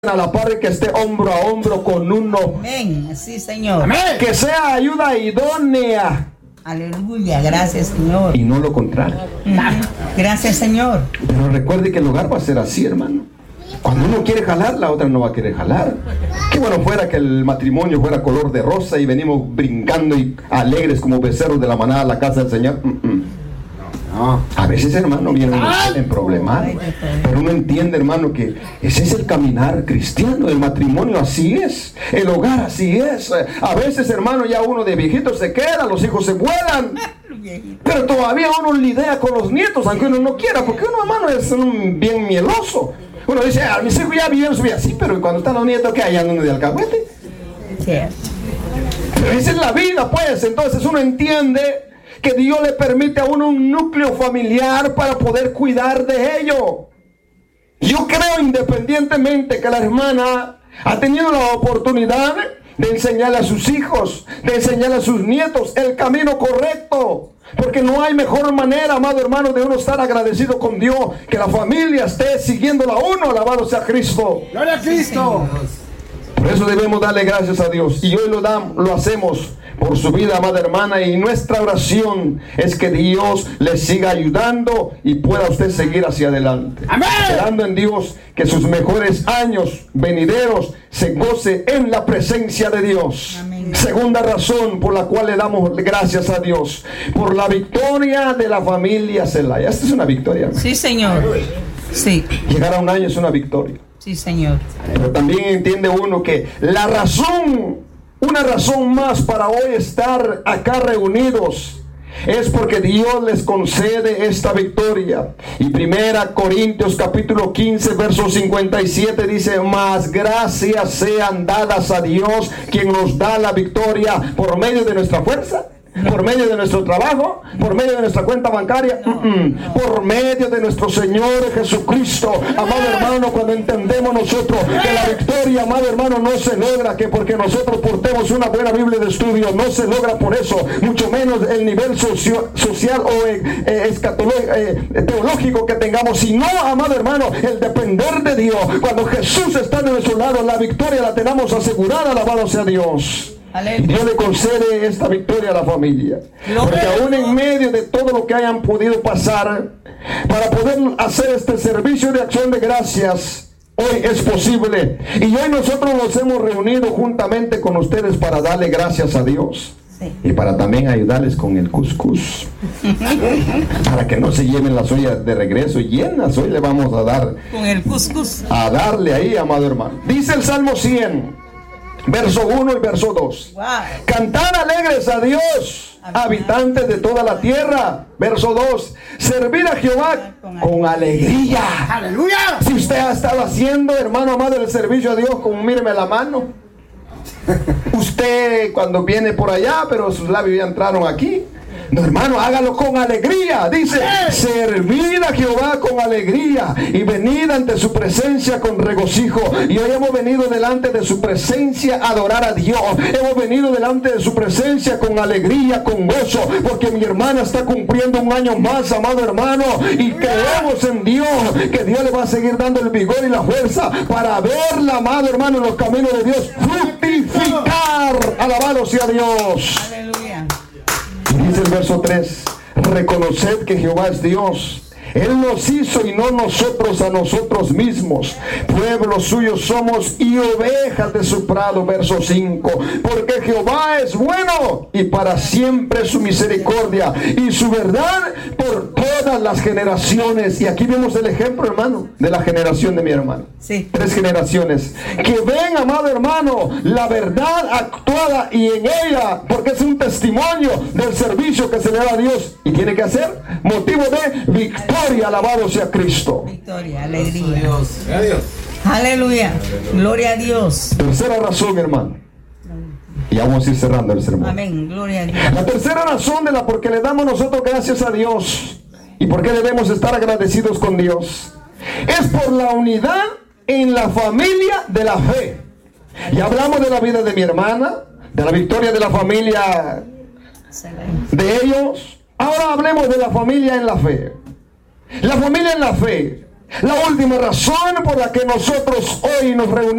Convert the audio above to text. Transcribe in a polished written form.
a la par, que esté hombro a hombro con uno. Amén. Sí, Señor. Amén. Que sea ayuda idónea. Aleluya. Gracias, Señor. Y no lo contrario. Gracias, Señor. Pero recuerde que el hogar va a ser así, hermano. Cuando uno quiere jalar, la otra no va a querer jalar. Qué bueno fuera que el matrimonio fuera color de rosa y venimos brincando y alegres como becerros de la manada a la casa del Señor. No. A veces, hermano, vienen en problemas. Pero uno entiende, hermano, que ese es el caminar cristiano. El matrimonio así es. El hogar así es. A veces, hermano, ya uno de viejito se queda, los hijos se vuelan. Pero todavía uno lidia con los nietos, aunque uno no quiera, porque uno, hermano, es un bien mieloso. Uno dice, mis hijos ya vivieron su vida. Sí, pero cuando están los nietos, ¿qué hay? ¿Andan de alcahuete? Sí. Pero esa es la vida, pues. Entonces uno entiende que Dios le permite a uno un núcleo familiar para poder cuidar de ello. Yo creo, independientemente que la hermana ha tenido la oportunidad de enseñarle a sus hijos, de enseñarle a sus nietos el camino correcto. Porque no hay mejor manera, amado hermano, de uno estar agradecido con Dios, que la familia esté siguiéndola a uno. Alabado sea Cristo. ¡Gloria a Cristo! Por eso debemos darle gracias a Dios. Y hoy lo hacemos por su vida, amada hermana. Y nuestra oración es que Dios le siga ayudando y pueda usted seguir hacia adelante. ¡Amén! Esperando en Dios que sus mejores años venideros se goce en la presencia de Dios. Amén. Segunda razón por la cual le damos gracias a Dios, por la victoria de la familia Zelaya. Esta es una victoria, ¿no? Sí, Señor. Sí. Llegar a un año es una victoria. Sí, Señor. Pero también entiende uno que la razón, una razón más para hoy estar acá reunidos, es porque Dios les concede esta victoria. Y 1 Corintios capítulo 15 verso 57 dice: mas gracias sean dadas a Dios, quien nos da la victoria por medio de nuestra fuerza, por medio de nuestro trabajo, por medio de nuestra cuenta bancaria, por medio de nuestro Señor Jesucristo. Amado hermano, cuando entendemos nosotros que la victoria, amado hermano, no se logra que porque nosotros portemos una buena Biblia de estudio, no se logra por eso, mucho menos el nivel social o teológico que tengamos, sino, amado hermano, el depender de Dios. Cuando Jesús está de nuestro lado, la victoria la tenemos asegurada. Alabado sea Dios. Y Dios le concede esta victoria a la familia. Porque aún en medio de todo lo que hayan podido pasar, para poder hacer este servicio de acción de gracias, hoy es posible. Y hoy nosotros nos hemos reunido juntamente con ustedes para darle gracias a Dios. Sí. Y para también ayudarles con el cuscús. Para que no se lleven las ollas de regreso llenas. Hoy le vamos a dar con el cuscús. A darle ahí, amado hermano. Dice el Salmo 100. Verso 1 y verso 2. Wow. Cantad alegres a Dios, habitantes de toda la tierra. Verso 2. Servir a Jehová con alegría. ¡Aleluya! Si usted ha estado haciendo, hermano amado, el servicio a Dios, como míreme la mano. Usted cuando viene por allá, pero sus labios ya entraron aquí. No, hermano, hágalo con alegría. Dice, servid a Jehová con alegría y venid ante su presencia con regocijo. Y hoy hemos venido delante de su presencia a adorar a Dios. Hemos venido delante de su presencia con alegría, con gozo, porque mi hermana está cumpliendo un año más, amado hermano, y creemos en Dios, que Dios le va a seguir dando el vigor y la fuerza para verla, amado hermano, en los caminos de Dios fructificar. Alabado sea Dios. Aleluya. Y dice el verso 3: reconoced que Jehová es Dios. Él nos hizo y no nosotros a nosotros mismos. Pueblo suyo somos y ovejas de su prado. Verso 5. Porque Jehová es bueno y para siempre su misericordia y su verdad por todas las generaciones. Y aquí vemos el ejemplo, hermano, de la generación de mi hermano. Sí. 3 generaciones que ven, amado hermano, la verdad actuada y en ella, porque es un testimonio del servicio que se le da a Dios y tiene que ser motivo de victoria. Alabado sea Cristo. Victoria, alegría. Dios. Aleluya. Gloria a Dios. Tercera razón, hermano. Y vamos a ir cerrando el sermón. Amén. Gloria a Dios. La tercera razón de la por qué le damos nosotros gracias a Dios y por qué debemos estar agradecidos con Dios es por la unidad en la familia de la fe. Y hablamos de la vida de mi hermana, de la victoria de la familia de ellos. Ahora hablemos de la familia en la fe. La familia en la fe La última razón por la que nosotros hoy nos reunimos